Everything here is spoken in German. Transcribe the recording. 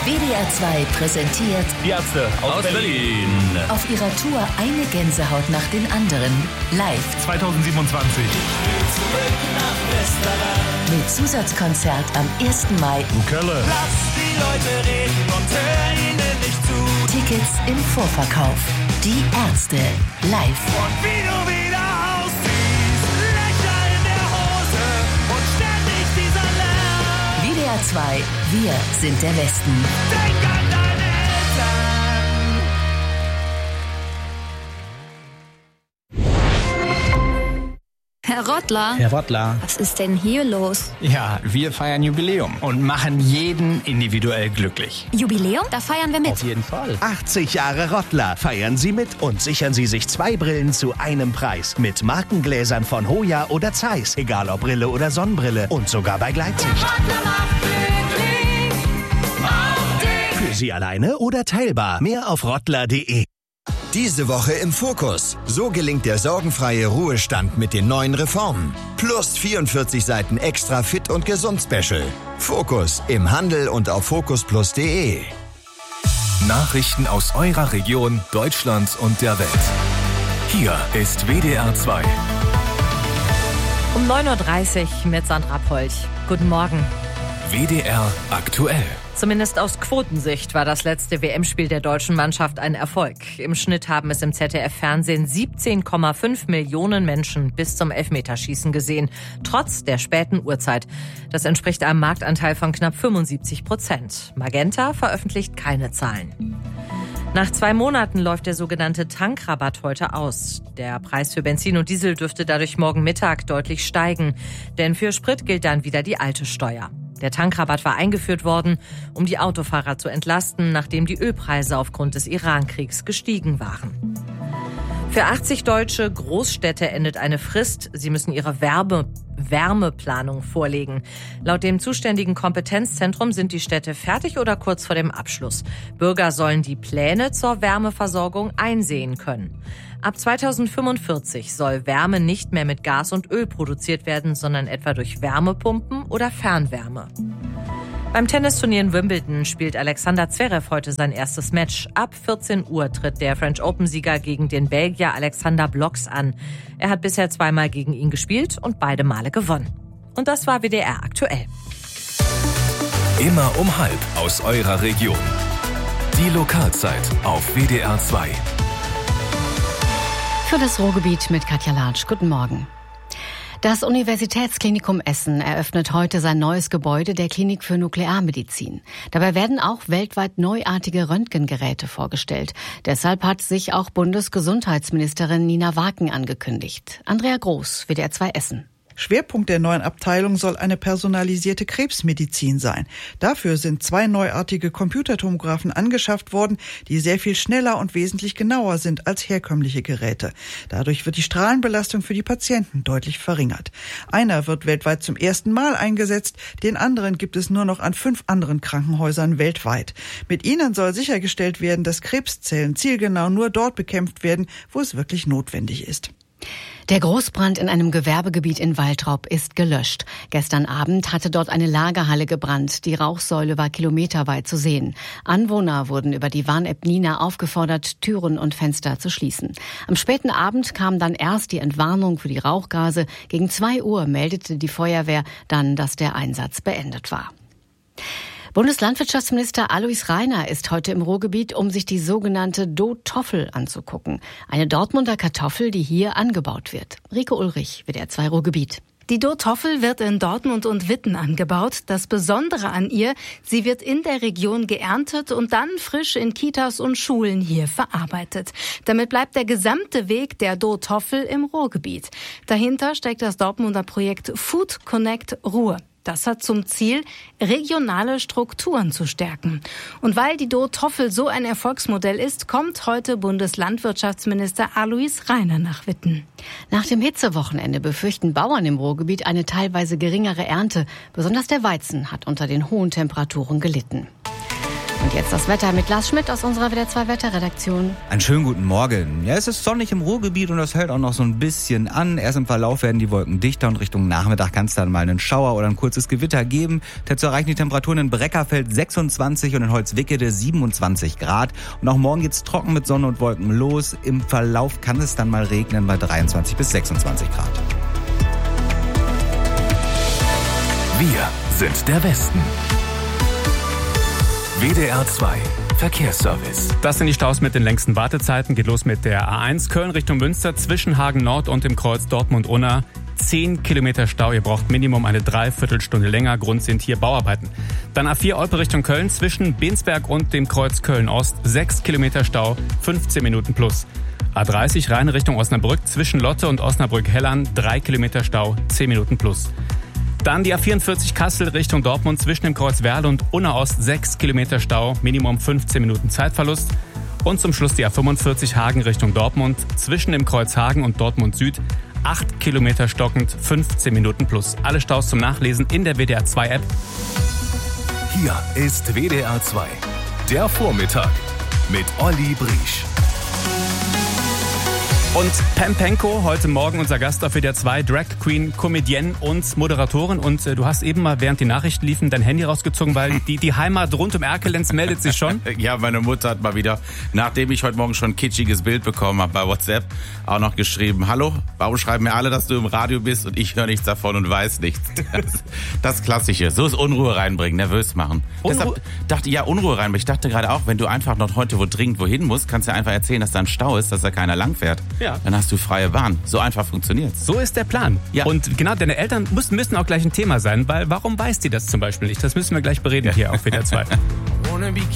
WDR 2 präsentiert Die Ärzte aus Berlin. Auf ihrer Tour eine Gänsehaut nach den anderen. Live 2027. mit Zusatzkonzert am 1. Mai. Kölle. Lass die Leute reden und hör ihnen nicht zu. Tickets im Vorverkauf. Die Ärzte live. Und wie du wieder aussiehst, Löcher in der Hose und ständig dieser Lärm. WDR 2, wir sind der Westen. Denk an deine Eltern. Herr Rottler, Herr Rottler. was ist denn hier los? Ja, wir feiern Jubiläum und machen jeden individuell glücklich. Jubiläum? Da feiern wir mit. Auf jeden Fall. 80 Jahre Rottler. Feiern Sie mit und sichern Sie sich 2 Brillen zu einem Preis. Mit Markengläsern von Hoya oder Zeiss. Egal ob Brille oder Sonnenbrille. Und sogar bei Gleitsicht. Für Sie alleine oder teilbar. Mehr auf rottler.de. Diese Woche im Fokus. So gelingt der sorgenfreie Ruhestand mit den neuen Reformen. Plus 44 Seiten extra Fit und Gesund Special. Fokus im Handel und auf focusplus.de. Nachrichten aus eurer Region, Deutschland und der Welt. Hier ist WDR 2. Um 9.30 Uhr mit Sandra Polch. Guten Morgen. WDR aktuell. Zumindest aus Quotensicht war das letzte WM-Spiel der deutschen Mannschaft ein Erfolg. Im Schnitt haben es im ZDF-Fernsehen 17,5 Millionen Menschen bis zum Elfmeterschießen gesehen, trotz der späten Uhrzeit. Das entspricht einem Marktanteil von knapp 75%. Magenta veröffentlicht keine Zahlen. Nach 2 Monaten läuft der sogenannte Tankrabatt heute aus. Der Preis für Benzin und Diesel dürfte dadurch morgen Mittag deutlich steigen. Denn für Sprit gilt dann wieder die alte Steuer. Der Tankrabatt war eingeführt worden, um die Autofahrer zu entlasten, nachdem die Ölpreise aufgrund des Iran-Kriegs gestiegen waren. Für 80 deutsche Großstädte endet eine Frist. Sie müssen ihre Wärmeplanung vorlegen. Laut dem zuständigen Kompetenzzentrum sind die Städte fertig oder kurz vor dem Abschluss. Bürger sollen die Pläne zur Wärmeversorgung einsehen können. Ab 2045 soll Wärme nicht mehr mit Gas und Öl produziert werden, sondern etwa durch Wärmepumpen oder Fernwärme. Beim Tennisturnier in Wimbledon spielt Alexander Zverev heute sein erstes Match. Ab 14 Uhr tritt der French Open-Sieger gegen den Belgier Alexander Blocks an. Er hat bisher 2-mal gegen ihn gespielt und beide Male gewonnen. Und das war WDR aktuell. Immer um 12:30 aus eurer Region. Die Lokalzeit auf WDR 2. Für das Ruhrgebiet mit Katja Latsch. Guten Morgen. Das Universitätsklinikum Essen eröffnet heute sein neues Gebäude der Klinik für Nuklearmedizin. Dabei werden auch weltweit neuartige Röntgengeräte vorgestellt. Deshalb hat sich auch Bundesgesundheitsministerin Nina Waken angekündigt. Andrea Groß, WDR 2 Essen. Schwerpunkt der neuen Abteilung soll eine personalisierte Krebsmedizin sein. Dafür sind 2 neuartige Computertomographen angeschafft worden, die sehr viel schneller und wesentlich genauer sind als herkömmliche Geräte. Dadurch wird die Strahlenbelastung für die Patienten deutlich verringert. Einer wird weltweit zum ersten Mal eingesetzt, den anderen gibt es nur noch an 5 anderen Krankenhäusern weltweit. Mit ihnen soll sichergestellt werden, dass Krebszellen zielgenau nur dort bekämpft werden, wo es wirklich notwendig ist. Der Großbrand in einem Gewerbegebiet in Waltrop ist gelöscht. Gestern Abend hatte dort eine Lagerhalle gebrannt. Die Rauchsäule war kilometerweit zu sehen. Anwohner wurden über die Warn-App Nina aufgefordert, Türen und Fenster zu schließen. Am späten Abend kam dann erst die Entwarnung für die Rauchgase. Gegen 2 Uhr meldete die Feuerwehr dann, dass der Einsatz beendet war. Bundeslandwirtschaftsminister Alois Rainer ist heute im Ruhrgebiet, um sich die sogenannte Do-Toffel anzugucken. Eine Dortmunder Kartoffel, die hier angebaut wird. Rico Ulrich, WDR 2 Ruhrgebiet. Die Do-Toffel wird in Dortmund und Witten angebaut. Das Besondere an ihr, sie wird in der Region geerntet und dann frisch in Kitas und Schulen hier verarbeitet. Damit bleibt der gesamte Weg der Do-Toffel im Ruhrgebiet. Dahinter steckt das Dortmunder Projekt Food Connect Ruhr. Das hat zum Ziel, regionale Strukturen zu stärken. Und weil die Do-Toffel so ein Erfolgsmodell ist, kommt heute Bundeslandwirtschaftsminister Alois Rainer nach Witten. Nach dem Hitzewochenende befürchten Bauern im Ruhrgebiet eine teilweise geringere Ernte. Besonders der Weizen hat unter den hohen Temperaturen gelitten. Und jetzt das Wetter mit Lars Schmidt aus unserer WDR 2 Wetterredaktion. Einen schönen guten Morgen. Ja, es ist sonnig im Ruhrgebiet und das hält auch noch so ein bisschen an. Erst im Verlauf werden die Wolken dichter und Richtung Nachmittag kann es dann mal einen Schauer oder ein kurzes Gewitter geben. Dazu erreichen die Temperaturen in Breckerfeld 26 und in Holzwickede 27 Grad. Und auch morgen geht's trocken mit Sonne und Wolken los. Im Verlauf kann es dann mal regnen bei 23 bis 26 Grad. Wir sind der Westen. WDR 2 Verkehrsservice. Das sind die Staus mit den längsten Wartezeiten. Geht los mit der A1 Köln Richtung Münster zwischen Hagen Nord und dem Kreuz Dortmund-Unna. 10 Kilometer Stau. Ihr braucht Minimum eine Dreiviertelstunde länger. Grund sind hier Bauarbeiten. Dann A4 Olpe Richtung Köln zwischen Bensberg und dem Kreuz Köln-Ost. 6 Kilometer Stau, 15 Minuten plus. A30 Rheine Richtung Osnabrück zwischen Lotte und Osnabrück-Hellern. 3 Kilometer Stau, 10 Minuten plus. Dann die A44 Kassel Richtung Dortmund zwischen dem Kreuz Werle und Unna Ost 6 Kilometer Stau, Minimum 15 Minuten Zeitverlust. Und zum Schluss die A45 Hagen Richtung Dortmund zwischen dem Kreuz Hagen und Dortmund Süd 8 Kilometer stockend, 15 Minuten plus. Alle Staus zum Nachlesen in der WDR 2 App. Hier ist WDR 2, der Vormittag mit Olli Briesch. Und Pam Penko, heute Morgen unser Gast auf WDR 2, Drag Queen, Comedienne und Moderatorin. Und du hast eben mal, während die Nachrichten liefen, dein Handy rausgezogen, weil die Heimat rund um Erkelenz meldet sich schon. Ja, meine Mutter hat mal wieder, nachdem ich heute Morgen schon ein kitschiges Bild bekommen habe bei WhatsApp, auch noch geschrieben, hallo, warum schreiben mir alle, dass du im Radio bist und ich höre nichts davon und weiß nichts. Das Klassische, so ist Unruhe reinbringen, nervös machen. Deshalb dachte ich, ja, Unruhe reinbringen. Ich dachte gerade auch, wenn du einfach noch heute dringend wohin musst, kannst du einfach erzählen, dass da ein Stau ist, dass da keiner langfährt. Ja. Dann hast du freie Bahn. So einfach funktioniert's. So ist der Plan. Ja. Und genau, deine Eltern müssen auch gleich ein Thema sein, weil warum weiß die das zum Beispiel nicht? Das müssen wir gleich bereden hier auf WDR 2.